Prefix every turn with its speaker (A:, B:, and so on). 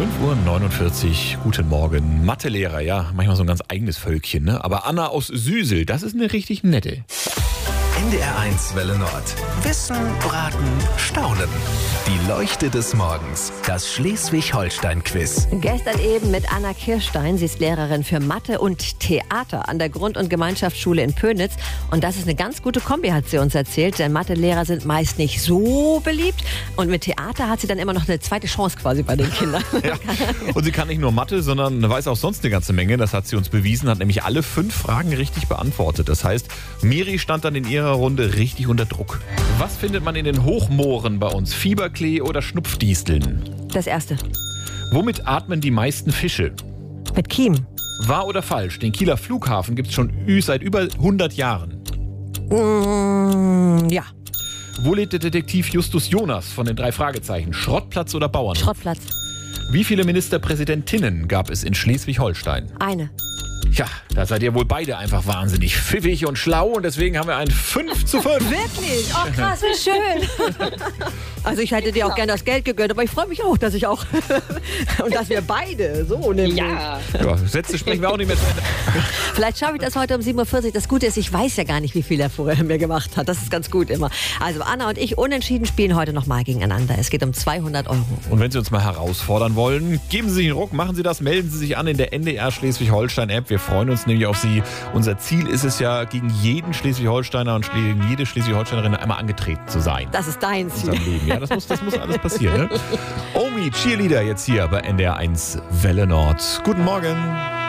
A: 5:49 Uhr, guten Morgen. Mathelehrer, ja, manchmal so ein ganz eigenes Völkchen, ne? Aber Anna aus Süsel, das ist eine richtig nette.
B: NDR1 Welle Nord. Wissen, Braten, Staunen. Die Leuchte des Morgens. Das Schleswig-Holstein-Quiz.
C: Gestern eben mit Anna Kirstein. Sie ist Lehrerin für Mathe und Theater an der Grund- und Gemeinschaftsschule in Pönitz. Und das ist eine ganz gute Kombi, hat sie uns erzählt. Denn Mathelehrer sind meist nicht so beliebt. Und mit Theater hat sie dann immer noch eine zweite Chance quasi bei den Kindern.
A: Ja. Und sie kann nicht nur Mathe, sondern weiß auch sonst eine ganze Menge. Das hat sie uns bewiesen, hat nämlich alle 5 Fragen richtig beantwortet. Das heißt, Miri stand dann in ihrer Runde richtig unter Druck. Was findet man in den Hochmooren bei uns? Fieberklee oder Schnupfdisteln?
C: Das erste.
A: Womit atmen die meisten Fische?
C: Mit Kiem.
A: Wahr oder falsch? Den Kieler Flughafen gibt es schon seit über 100 Jahren.
C: Ja.
A: Wo lebt der Detektiv Justus Jonas von den 3 Fragezeichen? Schrottplatz oder Bauern?
C: Schrottplatz.
A: Wie viele Ministerpräsidentinnen gab es in Schleswig-Holstein?
C: Eine.
A: Tja, da seid ihr wohl beide einfach wahnsinnig pfiffig und schlau und deswegen haben wir ein 5:5.
C: Wirklich? Oh krass, wie schön. Also ich hätte dir auch gerne das Geld gegönnt, aber ich freue mich auch, dass ich auch und dass wir beide so nämlich.
A: Ja, Sätze sprechen wir auch nicht mehr zu Ende.
C: Vielleicht schaffe ich das heute um 7:40 Uhr. Das Gute ist, ich weiß ja gar nicht, wie viel er vorher mir gemacht hat. Das ist ganz gut immer. Also Anna und ich unentschieden spielen heute nochmal gegeneinander. Es geht um 200 €.
A: Und wenn Sie uns mal herausfordern wollen, geben Sie sich einen Ruck, machen Sie das, melden Sie sich an in der NDR Schleswig-Holstein-App. Wir freuen uns nämlich auf Sie. Unser Ziel ist es ja, gegen jeden Schleswig-Holsteiner und gegen jede Schleswig-Holsteinerin einmal angetreten zu sein.
C: Das ist dein
A: In
C: Ziel.
A: unserem Leben. Ja, das muss alles passieren. Ne? Omi, Cheerleader jetzt hier bei NDR1 Welle Nord. Guten Morgen.